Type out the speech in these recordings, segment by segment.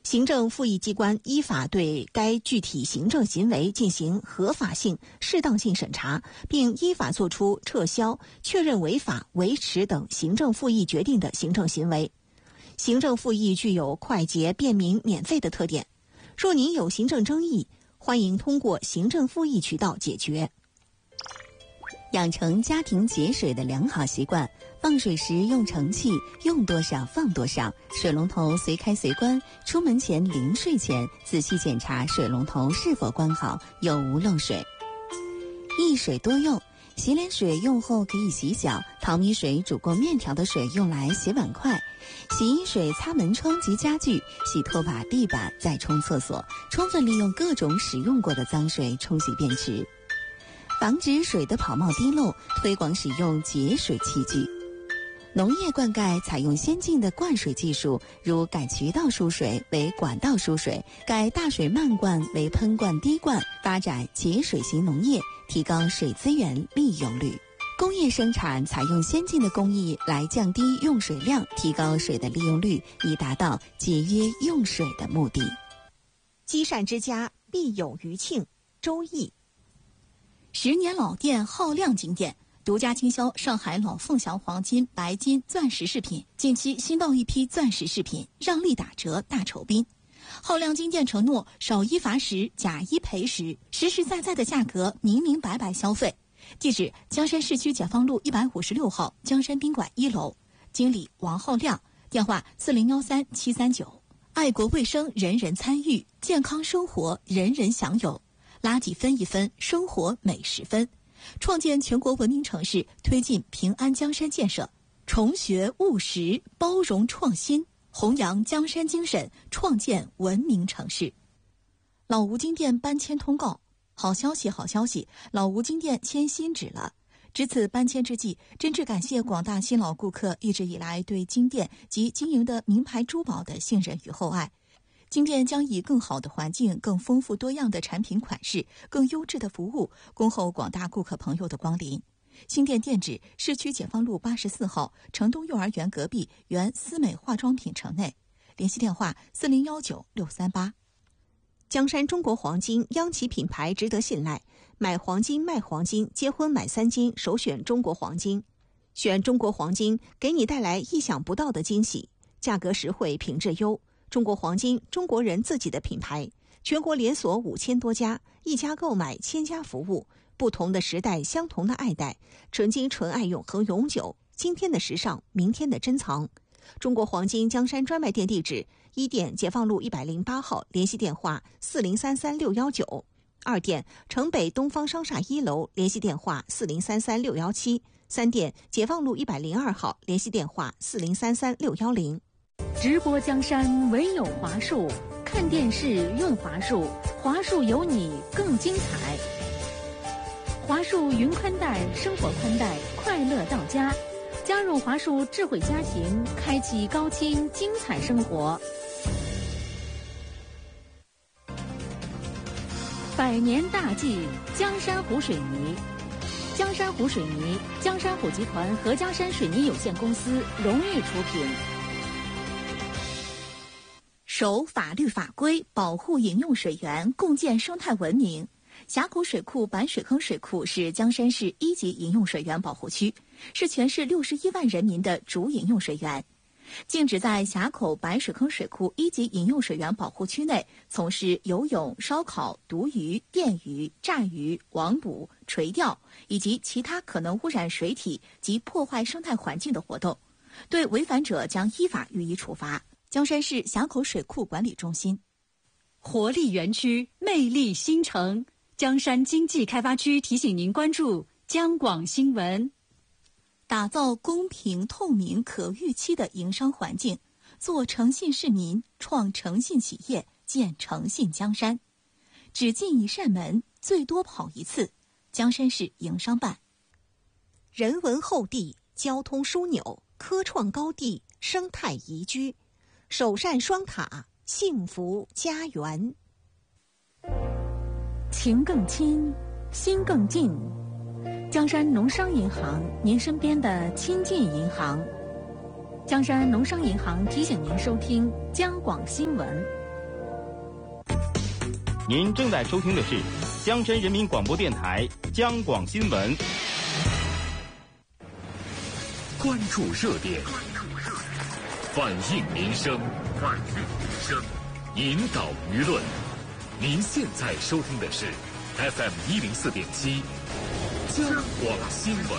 行政复议机关依法对该具体行政行为进行合法性、适当性审查，并依法作出撤销、确认违法、维持等行政复议决定的行政行为。行政复议具有快捷、便民、免费的特点。若您有行政争议，欢迎通过行政复议渠道解决。 养成家庭节水的良好习惯，放水时用盛器，用多少放多少，水龙头随开随关，出门前临睡前仔细检查水龙头是否关好，有无漏水。一水多用，洗脸水用后可以洗脚，淘米水煮过面条的水用来洗碗筷，洗衣水擦门窗及家具，洗拖把、地板，再冲厕所，充分利用各种使用过的脏水冲洗便池。防止水的跑冒滴漏，推广使用节水器具。农业灌溉采用先进的灌水技术，如改渠道输水为管道输水，改大水漫灌为喷灌滴灌，发展节水型农业，提高水资源利用率。工业生产采用先进的工艺来降低用水量，提高水的利用率，以达到节约用水的目的。 积善之家必有余庆，周易。 10年老店浩亮金店独家倾销上海老凤祥黄金、白金、钻石饰品，近期新到一批钻石饰品，让利打折大酬宾。浩亮金店承诺少一罚10，假一赔10，实实在在的价格，明明白白消费。地址：江山市区解放路156号江山宾馆1楼，经理王浩亮，电话4013-739。爱国卫生人人参与，健康生活人人享有。垃圾分一分，生活每10分。创建全国文明城市，推进平安江山建设，重学务实，包容创新，弘扬江山精神，创建文明城市。老吴金店搬迁通告，好消息，好消息，老吴金店迁新址了。值此搬迁之际，真挚感谢广大新老顾客一直以来对金店及经营的名牌珠宝的信任与厚爱。金店将以更好的环境、更丰富多样的产品款式、更优质的服务，恭候广大顾客朋友的光临。新店店址：市区解放路84号城东幼儿园隔壁原思美化妆品城内。联系电话4019-638。 江山中国黄金，央企品牌，值得信赖。买黄金卖黄金，结婚买3金，首选中国黄金。选中国黄金，给你带来意想不到的惊喜，价格实惠，品质优。中国黄金，中国人自己的品牌，全国连锁5000多家，一家购买1000家服务，不同的时代，相同的爱戴，纯金纯爱，永恒永久。今天的时尚，明天的珍藏。中国黄金江山专卖店地址：1店解放路108号，联系电话4033-619；2店城北东方商厦1楼，联系电话4033-617；3店解放路102号，联系电话4033-610。 直播江山唯有华数，看电视用华数，华数有你更精彩。华数云宽带，生活宽带，快乐到家。加入华数智慧家庭，开启高清精彩生活。100年大计，江山湖水泥。江山湖水泥，江山湖集团和江山水泥有限公司荣誉出品。 守法律法规，保护饮用水源，共建生态文明。峡口水库白水坑水库是江山市1级饮用水源保护区，是全市61万人民的主饮用水源。禁止在峡口白水坑水库1级饮用水源保护区内从事游泳、烧烤、毒鱼、电鱼、炸鱼、网捕、垂钓以及其他可能污染水体及破坏生态环境的活动，对违反者将依法予以处罚。江山市峡口水库管理中心。 活力园区，魅力新城。江山经济开发区提醒您关注江广新闻。 打造公平、透明、可预期的营商环境，做诚信市民，创诚信企业，建诚信江山。只进一扇门，最多跑一次。江山市营商办。 人文厚地，交通枢纽，科创高地，生态宜居，首善双塔，幸福家园。 情更亲，心更近。江山农商银行，您身边的亲近银行。江山农商银行提醒您收听江广新闻。 您正在收听的是江山人民广播电台江广新闻。 关注热点，反映民生，引导舆论。您现在收听的是 FM 104.7江广新闻。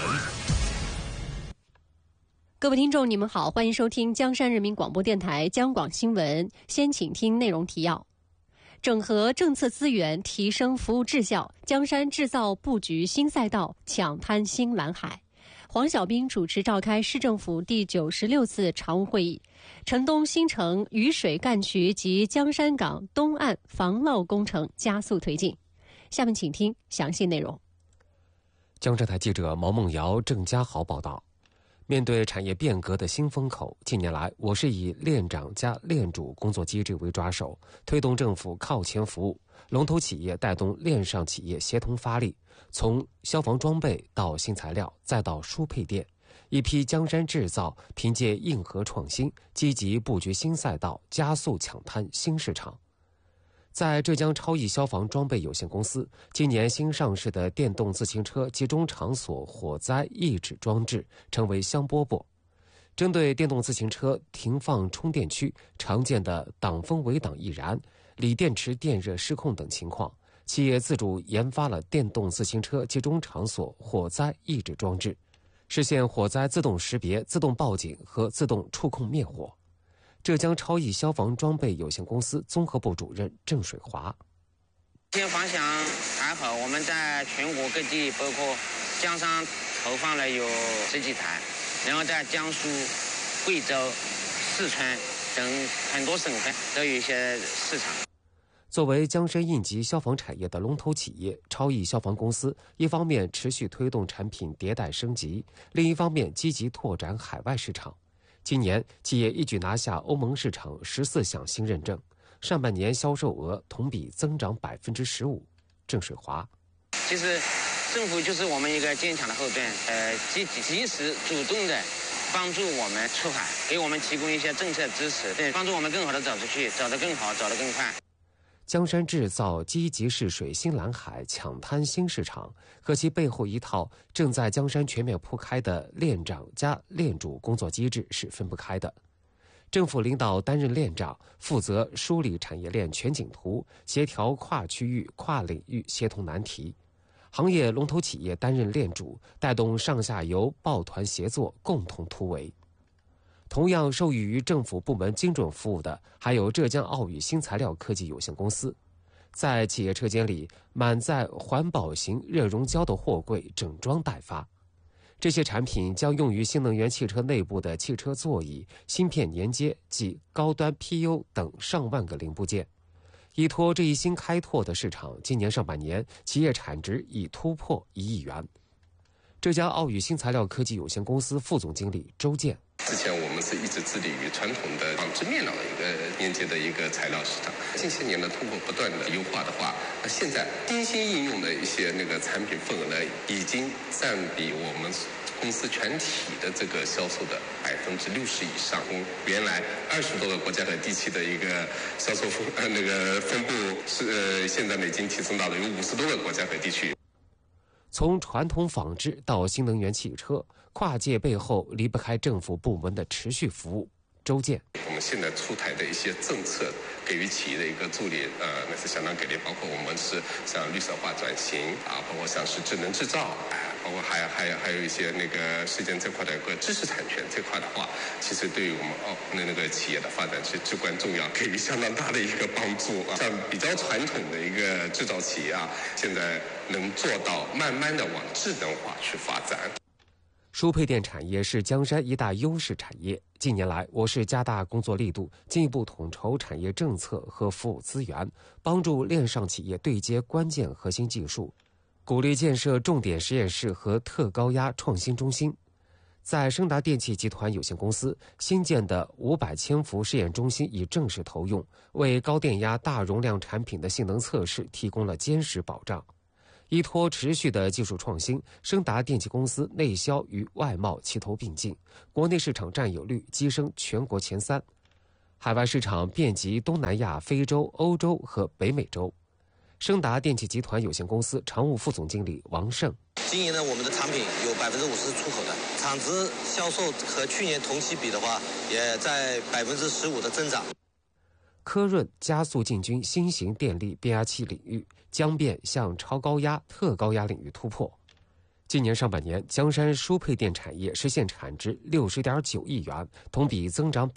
各位听众，你们好，欢迎收听江山人民广播电台江广新闻。先请听内容提要：整合政策资源，提升服务质效，江山制造布局新赛道，抢滩新蓝海。黄晓斌主持召开市政府第96次常务会议，城东新城雨水干渠及江山港东岸防涝工程加速推进。下面请听详细内容。 江浙台记者毛梦瑶、郑家豪报道。面对产业变革的新风口，近年来我市以链长加链主工作机制为抓手，推动政府靠前服务，龙头企业带动链上企业协同发力，从消防装备到新材料再到输配电，一批江山制造凭借硬核创新，积极布局新赛道，加速抢滩新市场。在浙江超易消防装备有限公司，今年新上市的电动自行车集中场所火灾抑制装置成为香饽饽。针对电动自行车停放充电区常见的挡风围挡易燃、锂电池电热失控等情况，企业自主研发了电动自行车集中场所火灾抑制装置，实现火灾自动识别、自动报警和自动触控灭火。浙江超易消防装备有限公司综合部主任郑水华： 这些方向还好，我们在全国各地，包括江山投放了有10几台，然后在江苏、贵州、四川等很多省份都有一些市场。 作为江山应急消防产业的龙头企业，超易消防公司一方面持续推动产品迭代升级，另一方面积极拓展海外市场。今年，企业一举拿下欧盟市场14项新认证，上半年销售额同比增长15%。郑水华： 其实，政府就是我们一个坚强的后盾，及时主动的帮助我们出海，给我们提供一些政策支持，对，帮助我们更好的走出去，走得更好，走得更快。 江山制造积极试水新蓝海，抢滩新市场，和其背后一套正在江山全面铺开的链长加链主工作机制是分不开的。政府领导担任链长，负责梳理产业链全景图，协调跨区域、跨领域协同难题；行业龙头企业担任链主，带动上下游抱团协作，共同突围。同样受益于政府部门精准服务的，还有浙江奥宇新材料科技有限公司。在企业车间里，满载环保型热熔胶的货柜整装待发。这些产品将用于新能源汽车内部的汽车座椅、芯片连接及高端 PU 等上万个零部件。依托这一新开拓的市场，今年上半年企业产值已突破1亿元。浙江奥宇新材料科技有限公司副总经理周建： 之前我们是一直致力于传统的纺织面料的一个连接的一个材料市场，近些年呢，通过不断的优化的话，现在新兴应用的一些产品份额呢，已经占比我们公司全体的这个销售的60%以上。从原来20多个国家和地区的一个销售分布是现在呢已经提升到了有50多个国家和地区。 从传统纺织到新能源汽车，跨界背后离不开政府部门的持续服务。周建： 我们现在出台的一些政策给予企业的一个助力，那是相当给力。包括我们是像绿色化转型啊，包括像是智能制造，包括还有一些实践这块的一个知识产权这块的话，其实对于我们企业的发展是至关重要，给予相当大的一个帮助啊。像比较传统的一个制造企业啊，现在能做到慢慢的往智能化去发展。 输配电产业是江山一大优势产业。近年来，我市加大工作力度，进一步统筹产业政策和服务资源，帮助链上企业对接关键核心技术，鼓励建设重点实验室和特高压创新中心。在升达电器集团有限公司新建的500千伏试验中心已正式投用，为高电压大容量产品的性能测试提供了坚实保障。依托持续的技术创新，升达电器公司内销与外贸齐头并进，国内市场占有率跻身全国前3，海外市场遍及东南亚、非洲、欧洲和北美洲。 升达电器集团有限公司常务副总经理王胜。 今年呢，我们的产品有50%出口的，产值销售和去年同期比的话，也在15%的增长。 科润加速进军新型电力变压器领域，将变向超高压、特高压领域突破。今年上半年，江山输配电产业实现产值60.9亿元，同比增长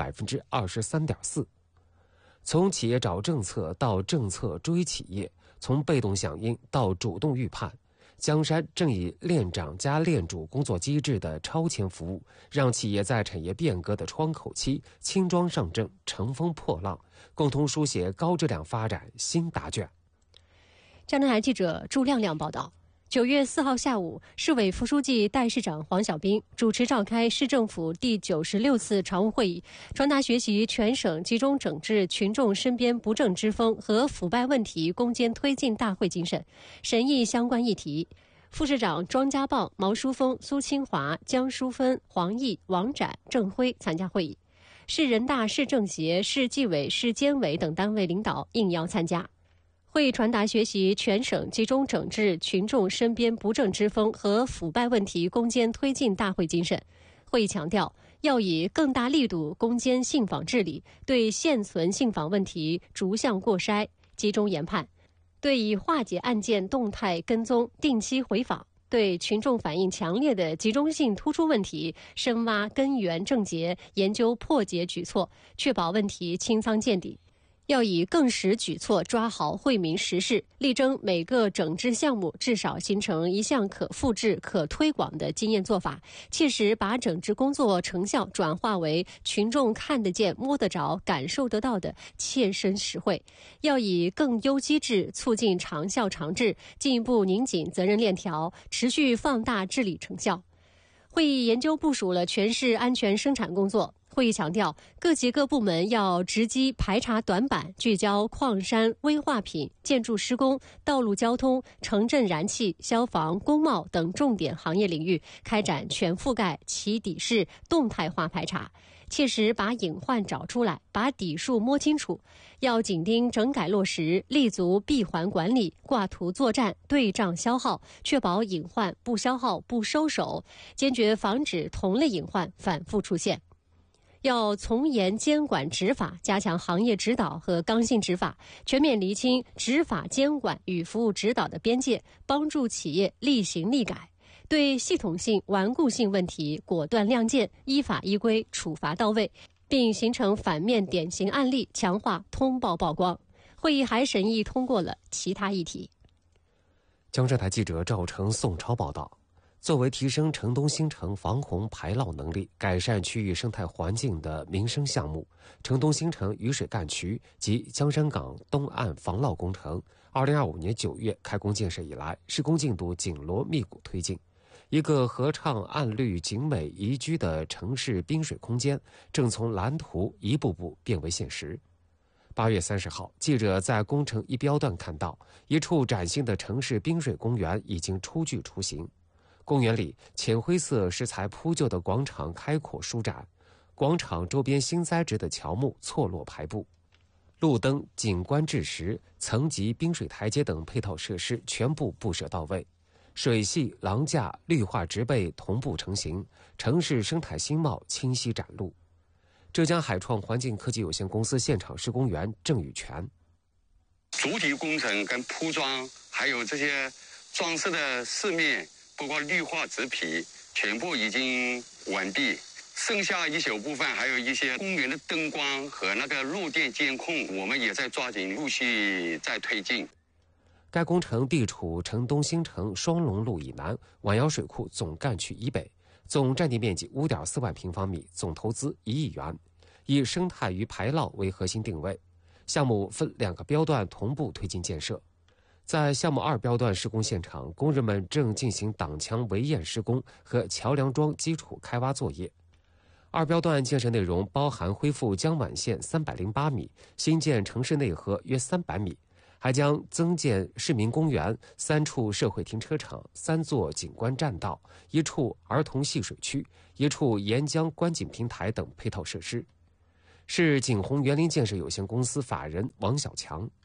23.4%。从企业找政策到政策追企业，从被动响应到主动预判，江山正以链长加链主工作机制的超前服务，让企业在产业变革的窗口期轻装上阵，乘风破浪，共同书写高质量发展新答卷。 江南台记者朱亮亮报道。9月4号下午，市委副书记、代市长黄晓斌主持召开市政府第96次常务会议，传达学习全省集中整治群众身边不正之风和腐败问题攻坚推进大会精神，审议相关议题。副市长庄家棒、毛书峰、苏清华、江淑芬、黄毅、王展、郑辉参加会议。市人大、市政协、市纪委、市监委等单位领导应邀参加。会议传达学习全省集中整治群众身边不正之风和腐败问题攻坚推进大会精神。会议强调，要以更大力度攻坚信访治理，对现存信访问题逐项过筛，集中研判；对已化解案件动态跟踪、定期回访；对群众反映强烈的集中性突出问题，深挖根源症结，研究破解举措，确保问题清仓见底。要以更实举措抓好惠民实事，力争每个整治项目至少形成一项可复制、可推广的经验做法，切实把整治工作成效转化为群众看得见、摸得着、感受得到的切身实惠。要以更优机制促进长效长治，进一步拧紧责任链条，持续放大治理成效。会议研究部署了全市安全生产工作。会议强调，各级各部门要直击排查短板，聚焦矿山、危化品、建筑施工、道路交通、城镇燃气、消防、工贸等重点行业领域，开展全覆盖、起底式、动态化排查，切实把隐患找出来，把底数摸清楚。要紧盯整改落实，立足闭环管理，挂图作战，对账消耗，确保隐患不消耗、不收手，坚决防止同类隐患反复出现。要从严监管执法，加强行业指导和刚性执法，全面厘清执法监管与服务指导的边界，帮助企业立行立改。对系统性、顽固性问题果断亮剑，依法依规处罚到位，并形成反面典型案例，强化通报曝光。会议还审议通过了其他议题。 江浙台记者赵成、宋超报道。作为提升城东新城防洪排涝能力、改善区域生态环境的民生项目，城东新城雨水干渠及江山港东岸防涝工程，2025年9月开工建设以来，施工进度紧锣密鼓推进。一个合畅、暗绿、景美、宜居的城市滨水空间，正从蓝图一步步变为现实。8月30号，记者在工程一标段看到，一处崭新的城市滨水公园已经初具雏形。公园里浅灰色石材铺就的广场开阔舒展，广场周边新栽植的乔木错落排布，路灯、景观制石、层级冰水台阶等配套设施全部布设到位，水系、廊架、绿化植被同步成型，城市生态新貌清晰展露。浙江海创环境科技有限公司现场施工员郑宇全： 主体工程跟铺装，还有这些装饰的饰面，包括绿化植皮，全部已经完毕。剩下一小部分，还有一些公园的灯光和那个路电监控，我们也在抓紧陆续在推进。 该工程地处城东新城双龙路以南，晚瑶水库总干区以北，总占地面积5.4万平方米，总投资1亿元，以生态与排涝为核心定位。项目分2个标段同步推进建设。在项目2标段施工现场，工人们正进行挡墙围堰施工和桥梁桩基础开挖作业。2标段建设内容包含恢复江皖线308米，新建城市内河约300米，还将增建市民公园、3处社会停车场、3座景观栈道、1处儿童戏水区、1处沿江观景平台等配套设施。是景宏园林建设有限公司法人王小强：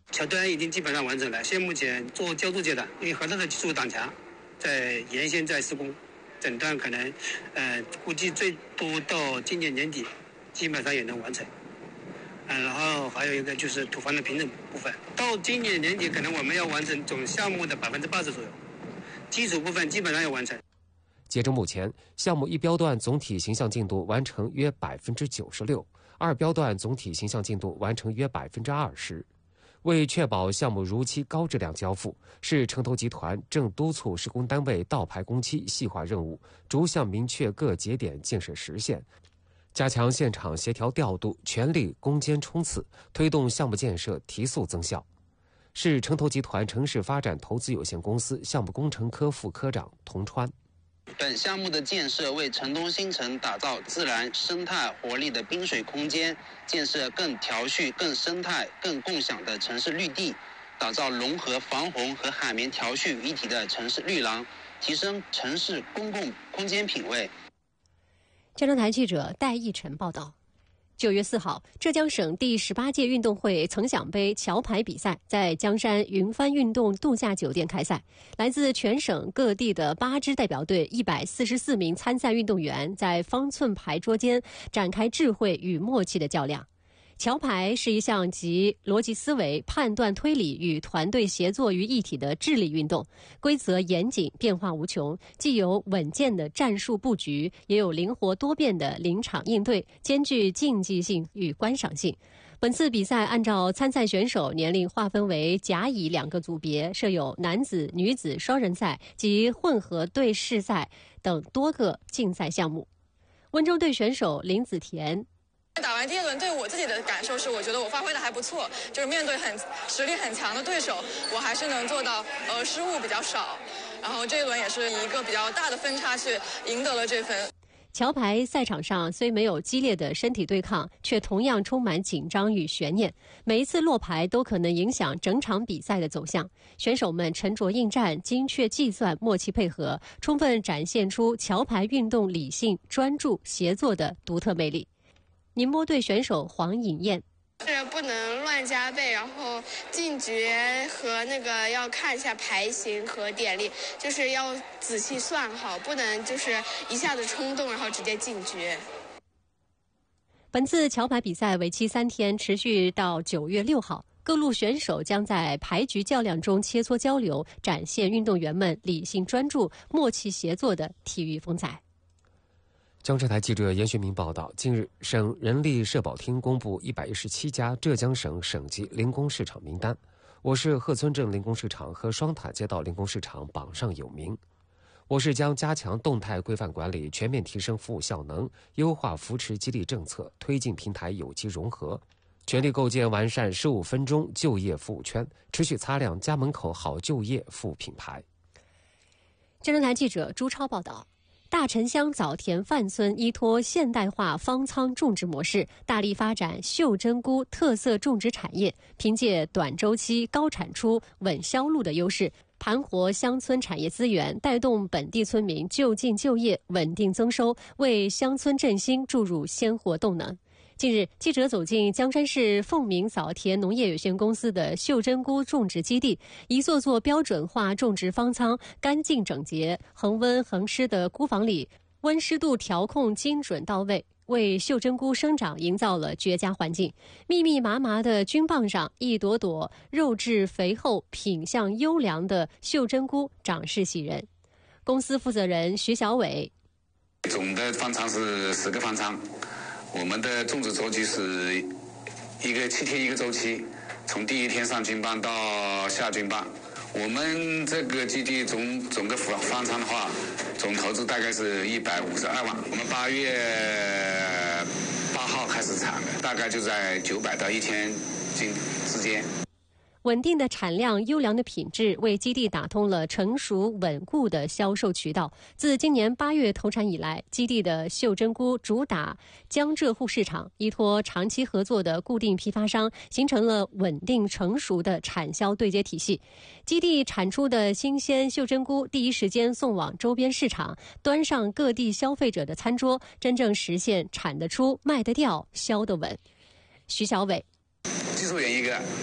桥墩已经基本上完成了，现在目前做浇筑阶段，因为河道的技术挡墙在沿线在施工，整段可能估计最多到今年年底基本上也能完成。然后还有一个就是土房的平整部分，到今年年底可能我们要完成总项目的80%左右，基础部分基本上要完成。 截至目前，项目一标段总体形象进度完成约96%，二标段总体形象进度完成约20%。为确保项目如期高质量交付，市城投集团正督促施工单位倒排工期、细化任务，逐项明确各节点建设时限，加强现场协调调度，全力攻坚冲刺，推动项目建设提速增效。市城投集团城市发展投资有限公司项目工程科副科长童川。 本项目的建设为城东新城打造自然生态活力的滨水空间，建设更调序、更生态、更共享的城市绿地，打造融合防洪和海绵调序于一体的城市绿廊，提升城市公共空间品位。 江浙台记者戴义晨报道。9月4号，浙江省第18届运动会曾享杯桥牌比赛在江山云帆运动度假酒店开赛。来自全省各地的8支代表队144名参赛运动员在方寸牌桌间展开智慧与默契的较量。桥牌是一项集逻辑思维、判断推理与团队协作于一体的智力运动，规则严谨，变化无穷，既有稳健的战术布局，也有灵活多变的临场应对，兼具竞技性与观赏性。本次比赛按照参赛选手年龄划分为甲乙2个组别，设有男子、女子双人赛及混合对式赛等多个竞赛项目。温州队选手林子田打完第一轮，对我自己的感受是，我觉得我发挥的还不错，就是面对实力很强的对手，我还是能做到失误比较少，然后这一轮也是以一个比较大的分差去赢得了这分。 桥牌赛场上虽没有激烈的身体对抗，却同样充满紧张与悬念，每一次落牌都可能影响整场比赛的走向。选手们沉着应战，精确计算，默契配合，充分展现出桥牌运动理性、专注、协作的独特魅力。宁波队选手黄颖燕是不能乱加倍，然后进局和要看一下牌型和点力，就是要仔细算好，不能就是一下子冲动然后直接进局。 本次桥牌比赛为期3天，持续到9月6号。各路选手将在牌局较量中切磋交流，展现运动员们理性专注、默契协作的体育风采。 江浙台记者严学明报道，近日，省人力社保厅公布117家浙江省省级零工市场名单，我市鹤村镇零工市场和双塔街道零工市场榜上有名。我市将加强动态规范管理，全面提升服务效能，优化扶持激励政策，推进平台有机融合，全力构建完善15分钟就业服务圈，持续擦亮家门口好就业副品牌。 江浙台记者朱超报道。大城乡枣田范村依托现代化方仓种植模式，大力发展袖珍菇特色种植产业，凭借短周期、高产出、稳销路的优势，盘活乡村产业资源，带动本地村民就近就业、稳定增收，为乡村振兴注入鲜活动能。近日，记者走进江山市凤鸣枣田农业有限公司的袖珍菇种植基地，一座座标准化种植方舱，干净整洁，恒温恒湿的菇房里，温湿度调控精准到位，为袖珍菇生长营造了绝佳环境。密密麻麻的菌棒上，一朵朵肉质肥厚、品相优良的袖珍菇长势喜人。公司负责人徐小伟： 总的方舱是10个方舱。我们的种植周期是一个7天一个周期，从第1天上菌棒到下菌棒。我们这个基地总个方舱的话，总投资大概是152万。我们8月8号开始产的，大概就在900到1000斤之间。 稳定的产量、优良的品质，为基地打通了成熟稳固的销售渠道。自今年8月投产以来，基地的袖珍菇主打江浙沪市场，依托长期合作的固定批发商，形成了稳定成熟的产销对接体系。基地产出的新鲜袖珍菇第一时间送往周边市场，端上各地消费者的餐桌，真正实现产得出、卖得掉、销得稳。徐小伟。 技术员1个，